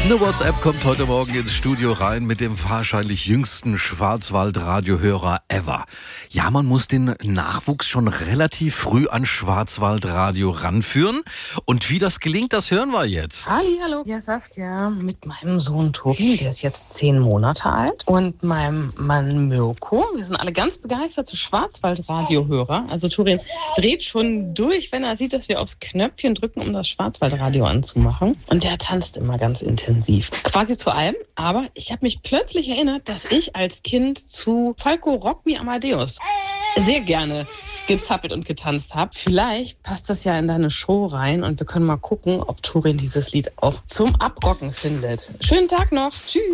Eine WhatsApp kommt heute Morgen ins Studio rein mit dem wahrscheinlich jüngsten Schwarzwaldradiohörer ever. Ja, man muss den Nachwuchs schon relativ früh an Schwarzwaldradio ranführen. Und wie das gelingt, das hören wir jetzt. Hallo, hier ist Saskia mit meinem Sohn Tobi, der ist jetzt 10 Monate alt, und meinem Mann Mirko. Wir sind alle ganz begeisterte Schwarzwaldradiohörer. Also Turin dreht schon durch, wenn er sieht, dass wir aufs Knöpfchen drücken, um das Schwarzwaldradio anzumachen. Und der tanzt immer ganz intensiv. Quasi zu allem, aber ich habe mich plötzlich erinnert, dass ich als Kind zu Falco Rock Me Amadeus sehr gerne gezappelt und getanzt habe. Vielleicht passt das ja in deine Show rein und wir können mal gucken, ob Turin dieses Lied auch zum Abrocken findet. Schönen Tag noch. Tschüss.